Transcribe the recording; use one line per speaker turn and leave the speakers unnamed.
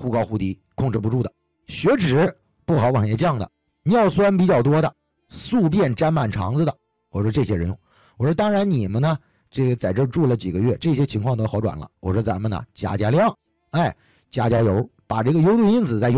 忽高忽低，控制不住的，血脂不好往下降的，尿酸比较多的，宿便沾满肠子的，我说这些人用。我说当然你们呢，这个在这住了几个月，这些情况都好转了。我说咱们呢加量，加油，把这个有毒因子再用